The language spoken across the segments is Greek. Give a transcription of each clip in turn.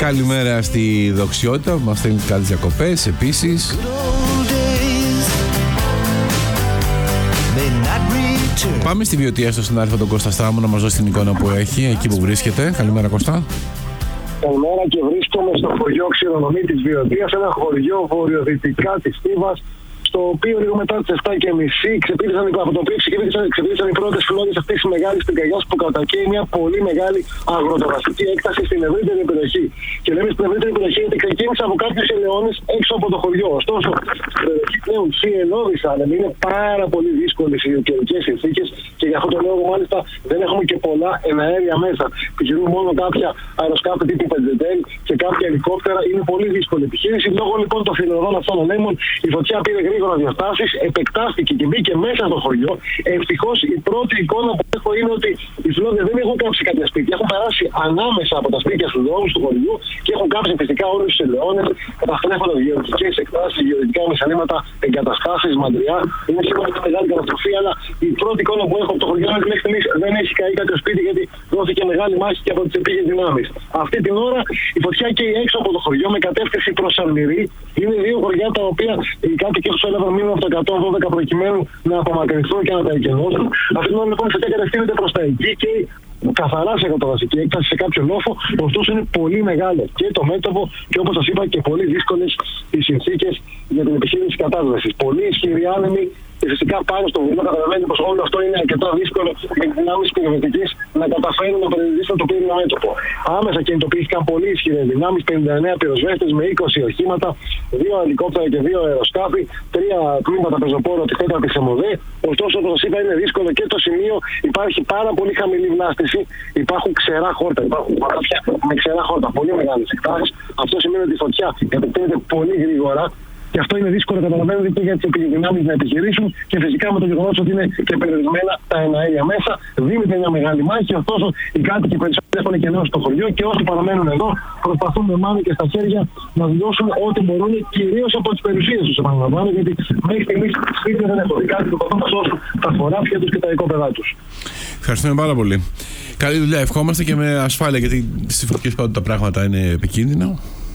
Καλημέρα στη Δοξιότητα, μας στέλνει καλές διακοπές επίσης. Πάμε στη Βιωτία στο συνάδελφο τον Κώστα Στράμου να μας δώσει την εικόνα που έχει εκεί που βρίσκεται. Καλημέρα Κώστα. Καλημέρα, και βρίσκομαι στο χωριό Ξηρονομί της Βιωτίας, ένα χωριό βορειοδυτικά της Θήβας, στο οποίο λίγο μετά τις 7:30 ξεπήδησαν οι πρώτες φλόγες αυτής της μεγάλης πυρκαγιάς που κατακαίει μια πολύ μεγάλη αγροτοβασική έκταση στην ευρύτερη περιοχή. Και λέμε στην ευρύτερη περιοχή γιατί ξεκίνησε από κάποιους ελαιώνες έξω από το χωριό. Ωστόσο, στην περιοχή πλέον συνενώδησαν, είναι πάρα πολύ δύσκολες οι καιρικές συνθήκες και για αυτό το λόγο μάλιστα δεν έχουμε και πολλά εναέρια μέσα. Επιχειρούν μόνο κάποια αεροσκάφη τύπου Πεντζετέλ και κάποια ελικόπτερα. Είναι πολύ δύσκολη επιχείρηση. Λόγω λοιπόν των φινεροδών αυτών των λέμων, η φωτιά πήρε γρήγορα διαστάσεις, επεκτάστηκε και μπήκε μέσα στο χωριό. Ευτυχώς η πρώτη εικόνα που έχω είναι ότι οι φλόγες δεν έχουν κάψει κάποια σπίτια. Έχουν περάσει ανάμεσα από τα σπίτια στους δρόμους του χωριού και έχουν κάψει φυσικά όλους τους ελαιώνες, καταστρέφοντας γεωργικές εκτάσεις, γεωργικά μεσανήματα, εγκαταστάσεις, μαντριά. Είναι σίγουρα μια μεγάλη καταστροφή, αλλά η πρώτη εικόνα που έχω από το χωριό μέχρι στιγμής δεν έχει καεί κάποιο σπίτι γιατί δόθηκε μεγάλη μάχη και από τις επίγειες δυνάμεις. Αυτή την ώρα η φωτιά καίει έξω από το χωριό με κατεύθυνση προς Αλμυρή. Είναι δύο χωριά τα οποία οι κάτοικοι τους έλαβαν μήνυμα από το 112 προκειμένου να απομακρυνθούν και να τα εκενώσουν. Αυτή την ώρα λοιπόν η φωτιά κατευθύνεται προς τα εκεί και καθαρά σε αγροτοβασική έκταση σε κάποιο λόφο, ωστόσο είναι πολύ μεγάλο και το μέτωπο και όπως σας είπα και πολύ δύσκολες οι συνθήκες για την επιχείρηση κατάσβεσης. Πολύ ισχυροί άνεμοι και φυσικά πάνω στο βουνό καταλαβαίνει πως όλο αυτό είναι αρκετά δύσκολο για τις δυνάμεις πυροβολικής να καταφέρουν να περιορίσουν το πύρινο μέτωπο. Άμεσα κινητοποιήθηκαν πολύ ισχυρές δυνάμεις, 59 πυροσβέστες με 20 οχήματα, 2 ελικόπτερα και 2 αεροσκάφη, 3 τμήματα πεζοπόρου της 4ης ΕΜΟΔΕ. Ωστόσο, όπως σας είπα, είναι δύσκολο και το σημείο. Υπάρχει πάρα πολύ χαμηλή βλάστηση, υπάρχουν ξερά χόρτα, υπάρχουν παράθια με ξερά χόρτα, πολύ μεγάλες εκτάσεις. Αυτό σημαίνει ότι η φωτιά επιτείνεται πολύ γρήγορα. Και αυτό είναι δύσκολο, καταλαβαίνετε, και για τις επιδυνάμεις να επιχειρήσουν και φυσικά με το γεγονός ότι είναι και περιορισμένα τα εναέρια μέσα. Δίνεται μια μεγάλη μάχη, ωστόσο οι κάτοικοι περισσότεροι έχουν κενώσει στο χωριό και όσοι παραμένουν εδώ προσπαθούν με μάνη και στα χέρια να δηλώσουν ό,τι μπορούν, κυρίως από τις περιουσίες τους. Επαναλαμβάνω, γιατί μέχρι στιγμής σπίτια δεν έχουν κάτι που προσπαθούν να σώσουν τα χωράφια τους και τα οικόπεδά τους. Ευχαριστούμε πάρα πολύ. Καλή δουλειά, ευχόμαστε και με ασφάλεια, γιατί στις φωτιές πάντα τα πράγματα είναι επικίνδυνα.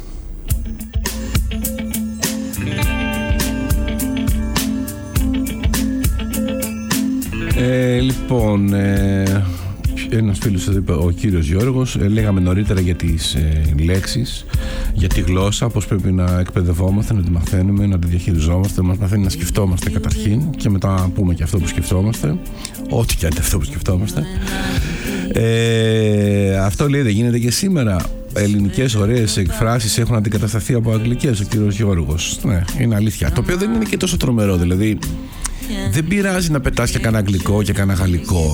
Λοιπόν, ένας φίλος εδώ είπε, ο κύριος Γιώργος, λέγαμε νωρίτερα για τις λέξεις, για τη γλώσσα, πώς πρέπει να εκπαιδευόμαστε, να τη μαθαίνουμε, να τη διαχειριζόμαστε, μας μαθαίνει να σκεφτόμαστε καταρχήν και μετά να πούμε και αυτό που σκεφτόμαστε, ό,τι και αν είναι αυτό που σκεφτόμαστε. Αυτό λέει δεν γίνεται και σήμερα. Ελληνικές ωραίες εκφράσεις έχουν αντικατασταθεί από αγγλικές, ο κύριος Γιώργος. Ναι, είναι αλήθεια. Το οποίο δεν είναι και τόσο τρομερό, δηλαδή. Δεν πειράζει να πετάς και κανένα αγγλικό και κανένα γαλλικό.